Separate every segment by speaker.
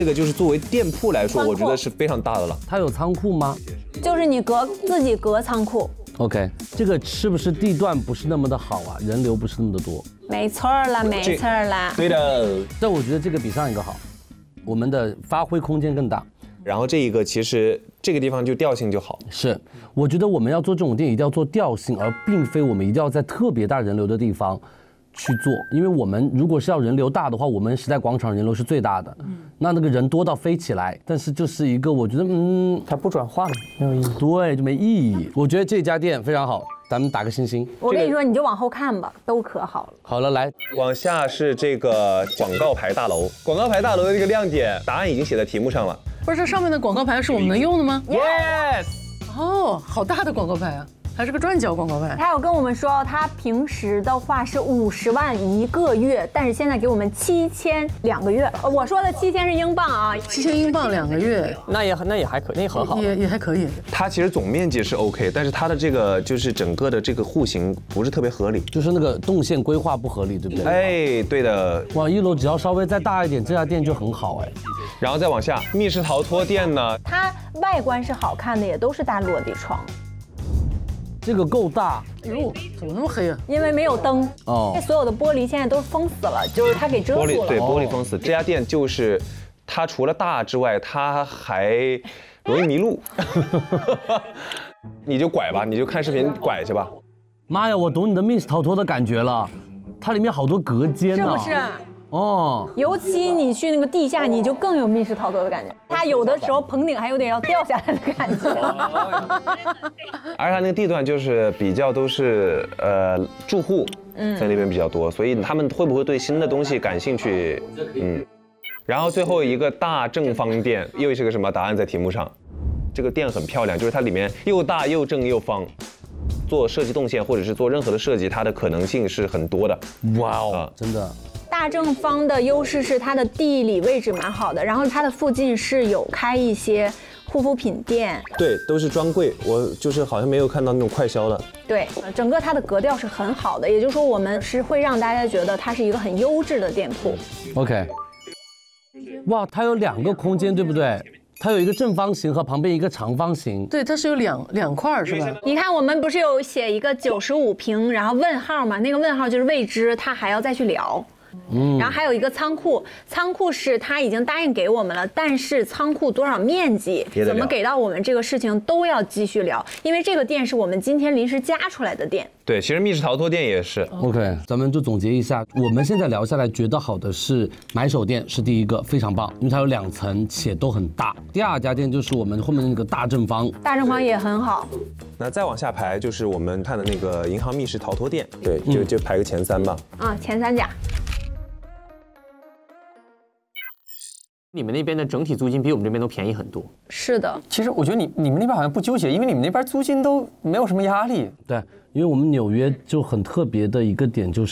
Speaker 1: 这个就是作为店铺来说，我觉得是非常大的了。
Speaker 2: 它有仓库吗？
Speaker 3: 就是你自己隔仓库。
Speaker 2: OK， 这个是不是地段不是那么的好啊？人流不是那么的多。
Speaker 3: 没错啦，没错啦。
Speaker 1: 对的。
Speaker 2: 但我觉得这个比上一个好，我们的发挥空间更大。
Speaker 1: 然后这一个其实这个地方就调性就好。
Speaker 2: 是，我觉得我们要做这种店一定要做调性，而并非我们一定要在特别大人流的地方去做，因为我们如果是要人流大的话，我们时代广场人流是最大的，那个人多到飞起来，但是就是一个我觉得
Speaker 4: 它不转化嘛，没有意义。
Speaker 2: 对，就没意义。我觉得这家店非常好，咱们打个星星。
Speaker 3: 我跟你说，你就往后看吧，都可好了。
Speaker 2: 好了，来，
Speaker 1: 往下是这个广告牌大楼，广告牌大楼的这个亮点，答案已经写在题目上了。
Speaker 5: 不是，这上面的广告牌是我们能用的吗
Speaker 1: ？Yes。
Speaker 5: 哦，好大的广告牌啊！还是个转角广告牌。
Speaker 3: 他有跟我们说，他平时的话是50万1个月，但是现在给我们7000 2个月。我说的7000是英镑啊
Speaker 5: ，7000英镑2个月，
Speaker 4: 那也还可以，那很好，
Speaker 5: 也还可以。
Speaker 1: 它其实总面积是 OK， 但是它的这个就是整个的这个户型不是特别合理，
Speaker 2: 就是那个动线规划不合理，对不对？
Speaker 1: 哎，对的。
Speaker 2: 往1楼只要稍微再大一点，这家店就很好哎。
Speaker 1: 然后再往下，密室逃脱店呢，
Speaker 3: 它外观是好看的，也都是大落地窗。
Speaker 2: 这个够大，
Speaker 5: 哎呦，怎么那么黑啊？
Speaker 3: 因为没有灯
Speaker 2: 哦，
Speaker 3: 所有的玻璃现在都封死了，就是它给遮住了。
Speaker 1: 对，玻璃封死。这家店就是它除了大之外，它还容易迷路。你就拐吧，你就看视频拐去吧。
Speaker 2: 妈呀，我懂你的密室逃脱的感觉了，它里面好多隔间呢，
Speaker 3: 是不是？
Speaker 2: 哦，
Speaker 3: 尤其你去那个地下，你就更有密室逃脱的感觉。它有的时候棚顶还有点要掉下来的感觉。
Speaker 1: 而且它那个地段就是比较都是住户在那边比较多，所以他们会不会对新的东西感兴趣？然后最后一个大正方店又是个什么？答案在题目上。这个店很漂亮，就是它里面又大又正又方。做设计动线或者是做任何的设计，它的可能性是很多的。
Speaker 2: 哇哦，真的。
Speaker 3: 大正方的优势是它的地理位置蛮好的，然后它的附近是有开一些护肤品店，
Speaker 1: 对，都是专柜，我就是好像没有看到那种快销的。
Speaker 3: 对，整个它的格调是很好的，也就是说我们是会让大家觉得它是一个很优质的店铺。
Speaker 2: OK， 哇，它有2个空间，对不对？它有一个正方形和旁边一个长方形。
Speaker 5: 对，它是有两块是吧？
Speaker 3: 你看我们不是有写一个95平，然后问号吗？那个问号就是未知，他还要再去聊。然后还有一个仓库，仓库是他已经答应给我们了，但是仓库多少面积，怎么给到我们这个事情都要继续聊，因为这个店是我们今天临时加出来的店。
Speaker 1: 对，其实密室逃脱店也是。
Speaker 2: OK， 咱们就总结一下，我们现在聊下来觉得好的是买手店是第一个，非常棒，因为它有2层且都很大。第2家店就是我们后面的那个大正方，
Speaker 3: 大正方也很好。
Speaker 1: 那再往下排就是我们看的那个银行密室逃脱店，对，就排个前3吧。
Speaker 3: 前3家。
Speaker 4: 你们那边的整体租金比我们这边都便宜很多。
Speaker 3: 是的，
Speaker 4: 其实我觉得你们那边好像不纠结，因为你们那边租金都没有什么压力。
Speaker 2: 对，因为我们纽约就很特别的一个点就是，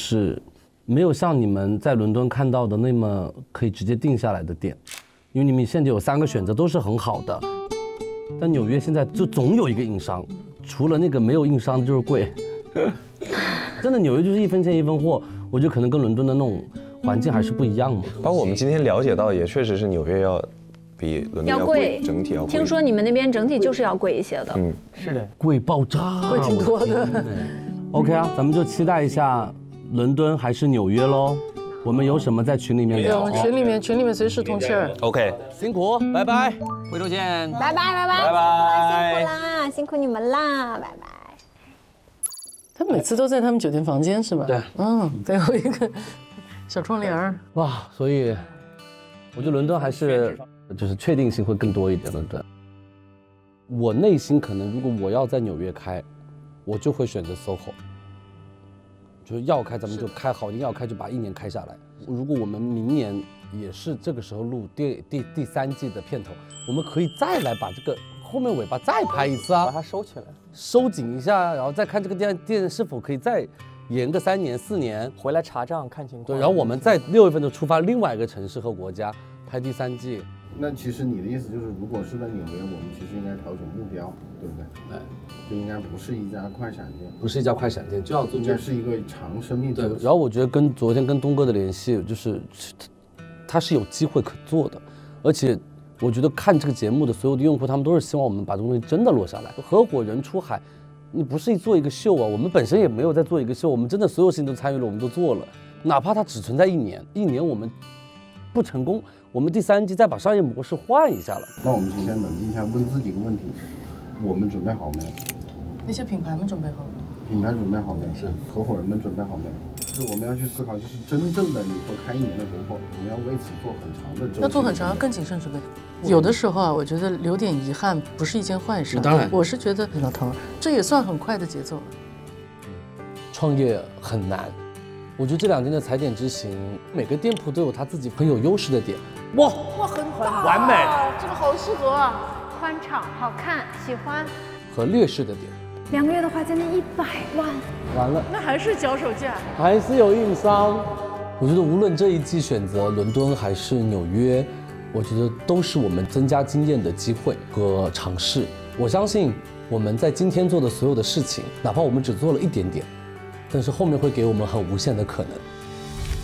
Speaker 2: 没有像你们在伦敦看到的那么可以直接定下来的店，因为你们现在有3个选择都是很好的，但纽约现在就总有一个硬伤，除了那个没有硬伤的就是贵。真的纽约就是1分钱1分货，我觉得可能跟伦敦的那种环境还是不一样嘛。
Speaker 1: 包括我们今天了解到，也确实是纽约要比伦敦要贵，整体要贵。
Speaker 3: 听说你们那边整体就是要贵一些的。
Speaker 4: 是的，
Speaker 2: 贵爆炸，
Speaker 5: 贵挺多的。
Speaker 2: OK 啊，咱们就期待一下伦敦还是纽约喽。我们有什么在群里面聊？
Speaker 5: 群里面随时通气儿。
Speaker 1: OK，
Speaker 2: 辛苦，拜拜，
Speaker 4: 回头见，
Speaker 3: 拜拜拜拜
Speaker 1: 拜拜，
Speaker 3: 辛苦啦，辛苦你们啦，拜拜。
Speaker 5: 他每次都在他们酒店房间是吧？
Speaker 2: 对，
Speaker 5: 最后一个小窗帘儿。
Speaker 2: 哇，所以我觉得伦敦还是就是确定性会更多一点。伦敦，我内心可能如果我要在纽约开，我就会选择 SOHO， 就是要开咱们就开好，一定要开就把1年开下来。如果我们明年也是这个时候录第3季的片头，我们可以再来把这个后面尾巴再拍一次啊，
Speaker 4: 把它收起来，
Speaker 2: 收紧一下，然后再看这个店是否可以再延个3年4年，
Speaker 4: 回来查账看情况。
Speaker 2: 对，然后我们在6月份就出发另外一个城市和国家拍第3季。
Speaker 6: 那其实你的意思就是，如果是在纽约，我们其实应该调整目标，对不对？对，就应该不是一家快闪店，
Speaker 2: 不是一家快闪店，就要做
Speaker 6: 应该是一个长生命周期。
Speaker 2: 对，然后我觉得昨天跟东哥的联系，就是他是有机会可做的， 而且我觉得看这个节目的所有的用户，他们都是希望我们把这个东西真的落下来。合伙人出海，你不是做一个秀啊，我们本身也没有在做一个秀，我们真的所有事情都参与了，我们都做了，哪怕它只存在1年，1年我们不成功，我们第3季再把商业模式换一下了。
Speaker 6: 那我们今天冷静一下，问自己一个问题：我们准备好没有？
Speaker 5: 那些品牌们准备好了？
Speaker 6: 品牌准备好没有？是合伙人们准备好没有？就是我们要去思考，就是真正的你说开1年的突破，我们要为此做很长的周期。
Speaker 5: 要做很长，要更谨慎准备。有的时候啊，我觉得留点遗憾不是一件坏事。
Speaker 2: 当然，
Speaker 5: 我是觉得老头，这也算很快的节奏了。
Speaker 2: 创业很难，我觉得这2年的踩点之行，每个店铺都有它自己很有优势的点。哇，
Speaker 5: 很大，
Speaker 2: 完美，
Speaker 5: 这个好适合啊，
Speaker 3: 宽敞好看，喜欢。
Speaker 2: 和劣势的点。
Speaker 3: 2个月的话将近100万，
Speaker 2: 完了，
Speaker 5: 那还是脚手架，
Speaker 2: 还是有硬伤。我觉得无论这一季选择伦敦还是纽约，我觉得都是我们增加经验的机会和尝试。我相信我们在今天做的所有的事情，哪怕我们只做了一点点，但是后面会给我们很无限的可能。